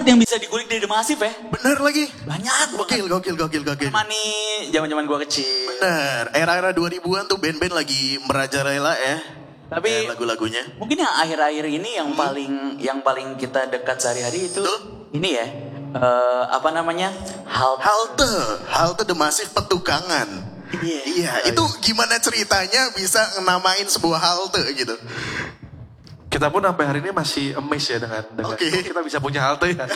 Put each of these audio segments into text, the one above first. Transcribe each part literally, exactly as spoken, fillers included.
yang bisa digulik dari The Massive ya. Bener lagi. Banyak Gokil, gokil, gokil, gokil. Sama nih zaman-zaman gua kecil. Bener, era-era dua ribuan tuh band-band lagi merajalela ya. Tapi eh, lagu-lagunya. Mungkin yang akhir-akhir ini yang hmm. paling yang paling kita dekat sehari-hari itu Tuh. ini ya. Uh, apa namanya? Halte. Halte, Halte The Massive Petukangan. Iya. Iya, itu gimana ceritanya bisa namain sebuah halte gitu? Kita pun sampai hari ini masih amazed ya dengan, dengan okay. kita bisa punya halte ya.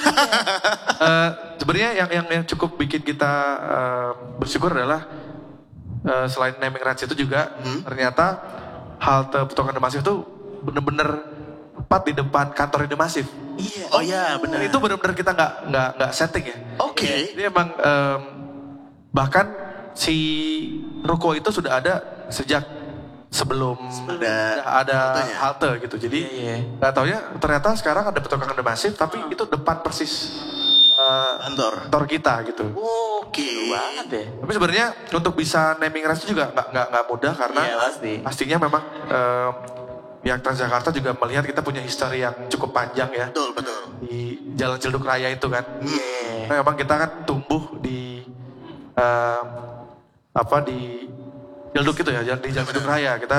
uh, Sebenarnya yang, yang yang cukup bikin kita uh, bersyukur adalah uh, selain naming rights itu juga hmm? ternyata halte Petukangan The Massive itu bener-bener tepat di depan kantor The Massive. Iya. Oh iya benar. Itu bener-bener kita nggak nggak nggak setting ya. Oke. Okay. Ini emang um, bahkan si ruko itu sudah ada sejak sebelum ada, ada halte gitu. Jadi yeah, yeah. gak taunya ternyata sekarang ada Petukangan The Massive tapi uh. itu depan persis uh, kantor kantor kita gitu. Oke. Okay. banget ya. Tapi sebenarnya untuk bisa naming rights juga nggak nggak nggak mudah karena yeah, pasti. pastinya memang uh, pihak Transjakarta juga melihat kita punya histori yang cukup panjang ya. Betul betul. Di Jalan Ciledug Raya itu kan. Yeah. Nah, memang kita kan tumbuh di uh, apa di Ciledug gitu ya, di Jalan Ciledug Raya. Kita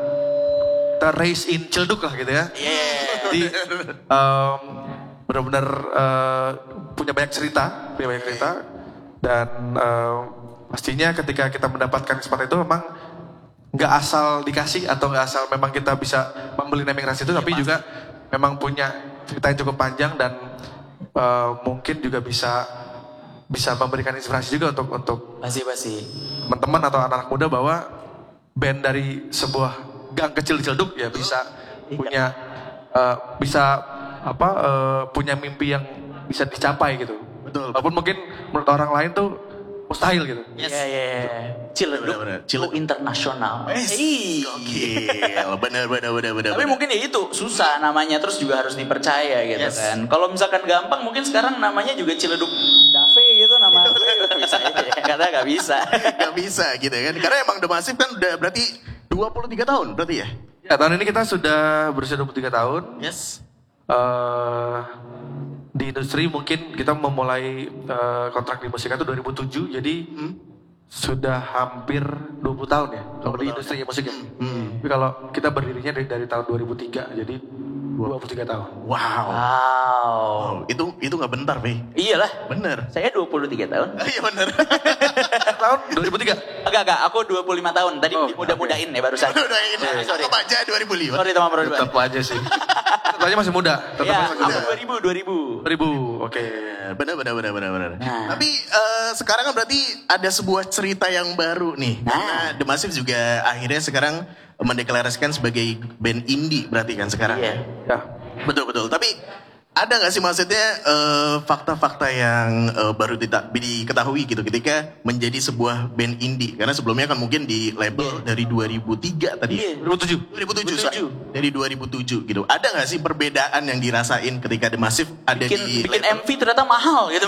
kita raise in Ciledug lah gitu ya. Yeah. Jadi um, benar-benar uh, punya banyak cerita, punya banyak cerita. Dan uh, pastinya ketika kita mendapatkan kesempatan itu memang nggak asal dikasih atau nggak asal memang kita bisa membeli naming rights itu, ya, tapi pasti. Juga memang punya cerita yang cukup panjang dan uh, mungkin juga bisa bisa memberikan inspirasi juga untuk untuk pasti pasti teman-teman atau anak-anak muda bahwa band dari sebuah gang kecil di Ciledug ya bisa punya uh, bisa apa uh, punya mimpi yang bisa dicapai gitu. Betul. Walaupun mungkin menurut orang lain tuh mustahil gitu. Iya iya iya. Ciledug Ciledug internasional. Eh, gokil. Benar benar benar benar. Tapi mungkin ya itu susah namanya, terus juga harus dipercaya gitu yes. kan. Kalau misalkan gampang mungkin sekarang namanya juga Ciledug Cafe gitu nama gue nggak bisa ya. Karena nggak bisa. Nggak bisa gitu kan. Karena emang The Massive kan udah berarti dua puluh tiga tahun berarti ya? Ya tahun ini kita sudah berusia dua puluh tiga tahun. Yes. Uh, di industri mungkin kita memulai uh, kontrak di musik itu dua ribu tujuh, jadi hmm? sudah hampir dua puluh tahun ya kalau di industri ya. Musiknya. Hmm. Tapi kalau kita berdirinya dari, dari tahun dua ribu tiga, jadi dua puluh tiga tahun. Wow. Wow. Oh, itu itu nggak bentar, Be. Iyalah. Bener. Saya dua puluh tiga tahun. Iya bener. Tahun dua ribu tiga? Enggak, enggak. Aku dua puluh lima tahun. Tadi oh, mudah-mudahin okay. ya barusan. Mudah-mudahin. Sorry, sorry. Tetap aja dua ribu lima. Sorry teman berdua. Tetap aja sih. Tetap aja masih muda. Tetap ya, masih muda. aku dua ribu, dua ribu. dua ribu, oke. Okay. Benar, benar, benar, benar, benar. Nah. Tapi uh, sekarang kan berarti ada sebuah cerita yang baru nih. Nah. Karena The Massive juga akhirnya sekarang mendeklarasikan sebagai band indie berarti kan sekarang. Iya. Ya. Betul, betul. Tapi ada gak sih maksudnya uh, fakta-fakta yang uh, baru dita- diketahui gitu ketika menjadi sebuah band indie? Karena sebelumnya kan mungkin di label yeah. dari dua ribu tiga tadi. Yeah. dua ribu tujuh. dua ribu tujuh. So, dari dua ribu tujuh gitu. Ada gak sih perbedaan yang dirasain ketika The Massive ada bikin, di bikin label? M V ternyata mahal gitu.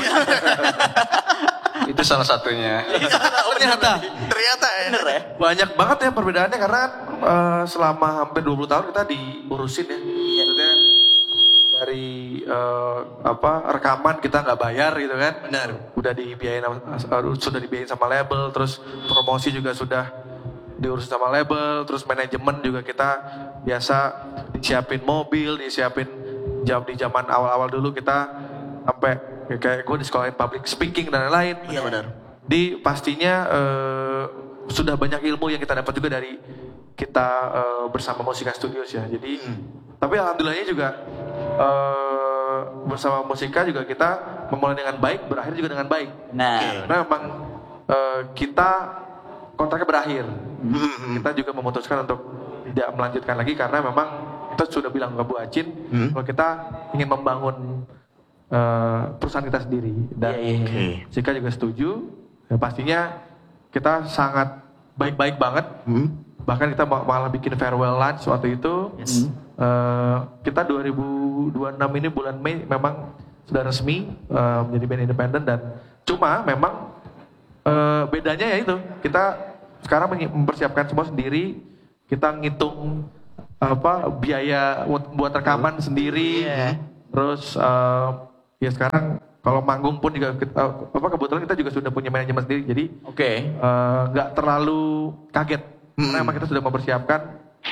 Itu salah satunya. Ternyata. Ternyata ya. Bener ya. Banyak banget ya perbedaannya karena uh, selama hampir dua puluh tahun kita diurusin ya. Iya. Maksudnya dari uh, apa rekaman kita nggak bayar gitu kan. Benar. Udah dibiayain uh, sudah dibiayain sama label, terus promosi juga sudah diurus sama label, terus manajemen juga kita biasa disiapin mobil, disiapin jam di zaman awal-awal dulu kita sampai kayak gue di sekolahin public speaking dan lain-lain. Iya benar. Di pastinya uh, sudah banyak ilmu yang kita dapat juga dari kita uh, bersama Musika Studios ya. Jadi hmm. tapi alhamdulillahnya juga uh, bersama Musika juga kita memulai dengan baik, berakhir juga dengan baik. Nah, karena memang uh, kita kontraknya berakhir. Hmm. Kita juga memutuskan untuk tidak melanjutkan lagi karena memang kita sudah bilang ke Bu Acin hmm. kalau kita ingin membangun uh, perusahaan kita sendiri dan yeah, yeah, yeah. Musika juga setuju. Ya, pastinya kita sangat baik-baik banget. Hmm. Bahkan kita malah bikin farewell lunch waktu itu. Yes. Uh, kita dua ribu dua puluh enam ini bulan Mei memang sudah resmi uh, menjadi band independen dan cuma memang uh, bedanya ya itu kita sekarang mempersiapkan semua sendiri, kita ngitung apa biaya buat, buat rekaman sendiri, yeah. terus uh, ya sekarang kalau manggung pun juga kita, apa kebetulan kita juga sudah punya manajemen sendiri, jadi Oke. Okay. nggak uh, terlalu kaget hmm. karena emang kita sudah mempersiapkan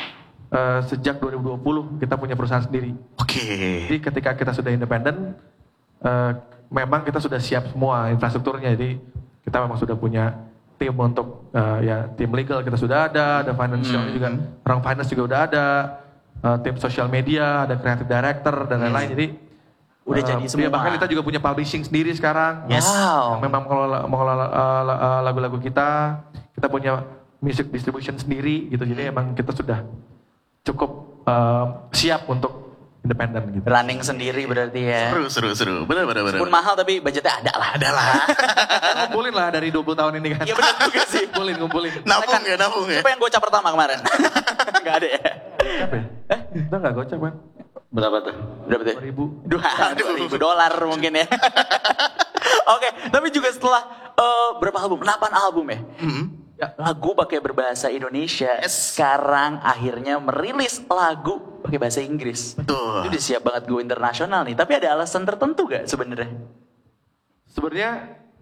uh, sejak dua ribu dua puluh kita punya perusahaan sendiri. Oke. Okay. Jadi ketika kita sudah independen, uh, memang kita sudah siap semua infrastrukturnya, jadi kita memang sudah punya tim untuk uh, ya tim legal kita sudah ada, ada financial hmm. juga, orang finance juga udah ada, uh, tim social media, ada creative director dan lain-lain, hmm. jadi udah uh, jadi semua. Ya, bahkan kita juga punya publishing sendiri sekarang. Yes. Wow. Yang memang mengelola, mengelola uh, lagu-lagu kita. Kita punya music distribution sendiri gitu. Jadi emang kita sudah cukup uh, siap untuk independen gitu. Running sendiri berarti ya. Seru, seru, seru. Benar, benar, benar. Pun mahal tapi budgetnya ada lah. Ada lah. Ngumpulin lah dari dua puluh tahun ini kan. Iya benar juga sih. Ngumpulin, ngumpulin. Nabung ya, nabung ya. Siapa yang gocap pertama kemarin? Gak ada ya? Gocap ya? Eh? Kita gak gocap kan? Berapa tuh? Berapa tuh? dua ribu. dua ribu dolar mungkin ya. Oke, okay, tapi juga setelah uh, berapa album? delapan album ya? Mm-hmm. Ya, lagu pakai berbahasa Indonesia. Yes. Sekarang akhirnya merilis lagu pakai bahasa Inggris. Betul. Itu udah siap banget go internasional nih. Tapi ada alasan tertentu gak sebenarnya? Sebenarnya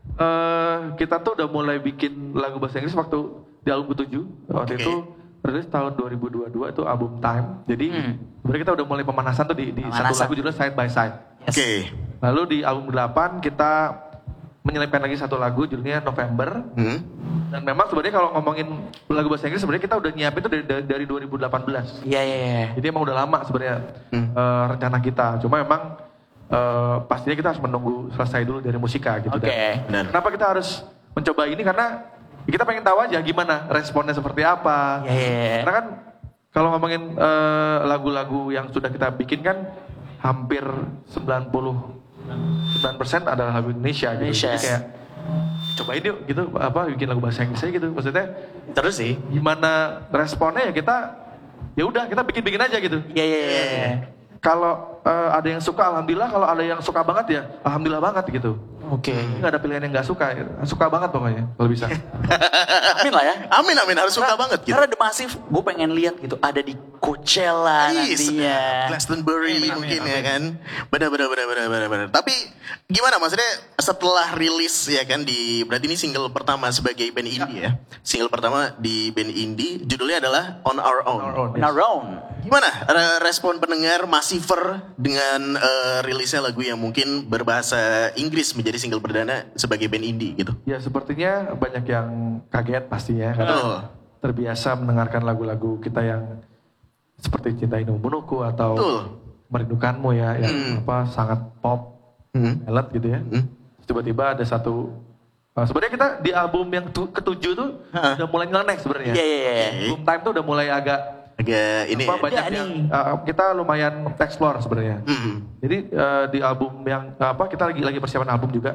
uh, kita tuh udah mulai bikin lagu bahasa Inggris waktu di album ketujuh. Waktu okay. itu rilis tahun dua ribu dua puluh dua itu album Time. Jadi hmm. sebenarnya kita udah mulai pemanasan tuh di, di satu lagu judulnya Side by Side. Yes. Oke. Okay. Lalu di album delapan kita menyelipkan lagi satu lagu judulnya November. Hmm. Dan memang sebenarnya kalau ngomongin lagu bahasa Inggris sebenarnya kita udah nyiapin itu dari, dari, dari dua ribu delapan belas. Iya, iya, iya. Jadi emang udah lama sebenarnya hmm. uh, rencana kita. Cuma emang uh, pastinya kita harus menunggu selesai dulu dari musika gitu. Oke. Okay. Dan kenapa kita harus mencoba ini karena kita pengen tahu aja gimana responnya seperti apa. Yeah, yeah, yeah. Karena kan kalau ngomongin uh, lagu-lagu yang sudah kita bikin kan hampir sembilan puluh sembilan persen adalah lagu Indonesia gitu. Indonesia. Jadi kayak cobain yuk gitu apa bikin lagu bahasa Inggris aja gitu. Maksudnya terus sih gimana responnya ya kita ya udah kita bikin-bikin aja gitu. Iya iya iya. Kalau uh, ada yang suka alhamdulillah, kalau ada yang suka banget ya alhamdulillah banget gitu. Oke. Okay. Nggak ada pilihan yang nggak suka, suka banget pokoknya kalau bisa. Amin lah ya. Amin amin harus suka karena, banget gitu. Karena The Massive, gue pengen lihat gitu ada di Coachella nantinya. Glastonbury amin, mungkin amin, ya kan. Benar benar benar benar benar benar. Tapi gimana maksudnya setelah rilis ya kan di berarti ini single pertama sebagai band indie ya. Single pertama di band indie judulnya adalah On Our Own. On Our Own. On Our Own. Gimana respon pendengar Massiver dengan uh, rilisnya lagu yang mungkin berbahasa Inggris menjadi single perdana sebagai band indie gitu? Ya sepertinya banyak yang kaget pastinya karena oh. terbiasa mendengarkan lagu-lagu kita yang seperti Cinta Ini Membunuhku atau Betul. Merindukanmu ya yang hmm. apa sangat pop, hmm. ballad gitu ya. Hmm. Tiba-tiba ada satu uh, sebenarnya kita di album yang tu, ketujuh tuh huh? udah mulai nyeleneh sebenarnya. Iya iya iya. Album Time tuh udah mulai agak agak ini apa, banyak ya, yang uh, kita lumayan explore sebenarnya. Mm-hmm. Jadi uh, di album yang uh, apa kita lagi lagi persiapan album juga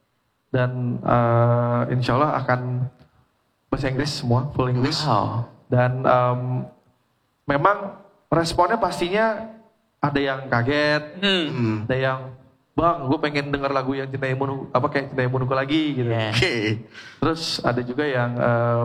dan uh, insya Allah akan bahasa Inggris semua full English. Wow. Dan um, memang responnya pastinya ada yang kaget, mm. ada yang bang gue pengen denger lagu yang Cinta Yang Membunuhku apa kayak Cinta Yang Membunuhku lagi gitu. Yeah. Okay. Terus ada juga yang uh,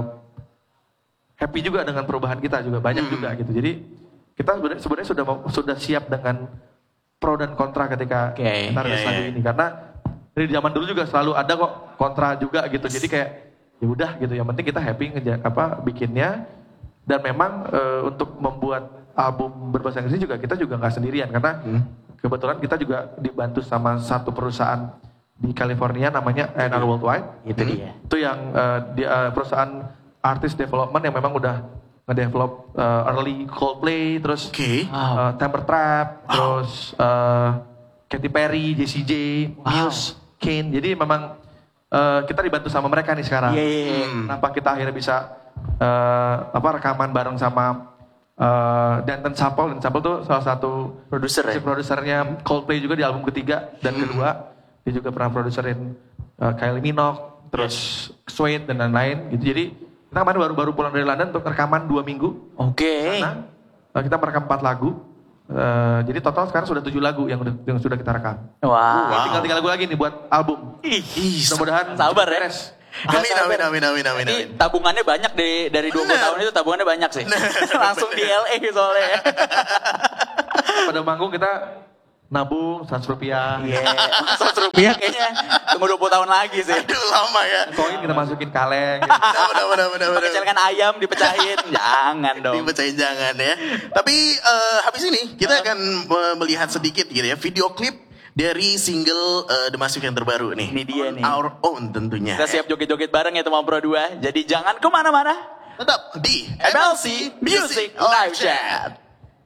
happy juga dengan perubahan kita juga banyak hmm. juga gitu. Jadi kita sebenarnya sudah sudah siap dengan pro dan kontra ketika okay. kita rilis yeah, lagu yeah. ini karena dari zaman dulu juga selalu ada kok kontra juga gitu. Jadi kayak ya udah gitu. Yang penting kita happy ngeja apa bikinnya dan memang e, untuk membuat album berbahasa Inggris juga kita juga nggak sendirian karena hmm. kebetulan kita juga dibantu sama satu perusahaan di California namanya A and R Worldwide. Itu dia. Itu yang uh, di, uh, perusahaan artist development yang memang udah nge-develop uh, early Coldplay, terus okay. uh, Temper Trap, wow. terus uh, Katy Perry, Jessie J, wow. Muse, Kane. Jadi memang uh, kita dibantu sama mereka nih sekarang. Yeah, yeah, yeah. Hmm. Kenapa kita akhirnya bisa uh, apa rekaman bareng sama uh, Danton Sample. Dan Sample tuh salah satu produser ya? produsernya Coldplay juga di album ketiga dan hmm. kedua. Dia juga pernah produserin uh, Kylie Minogue, terus yes. Suede dan lain-lain gitu. Jadi kita kemarin baru-baru pulang dari London untuk rekaman dua minggu. Oke. Okay. Karena uh, kita merekam empat lagu. Uh, jadi total sekarang sudah tujuh lagu yang, udah, yang sudah kita rekam. Wow. Uh, tinggal tiga lagu lagi nih buat album. Ih, mudah-mudahan sabar ya. Amin, amin, amin, amin, amin. Ini tabungannya banyak di, dari dua puluh tahun itu tabungannya banyak sih. Langsung di L A soalnya. Pada manggung kita nabung seratus rupiah. Iya, seratus rupiah kayaknya tunggu dua puluh tahun lagi sih. Aduh lama ya. Koin kita masukin kaleng. Gitu. Benar, benar, benar, benar, benar. Kecilkan ayam dipecahin, jangan dong. Dipecahin jangan ya. Tapi eh, habis ini kita akan eh, melihat sedikit gitu ya video klip dari single uh, The Massive yang terbaru nih. Ini dia On nih. Our Own tentunya. Kita siap joget-joget bareng ya teman Pro dua. Jadi jangan kemana-mana. Tetap di M L C Music Live Chat.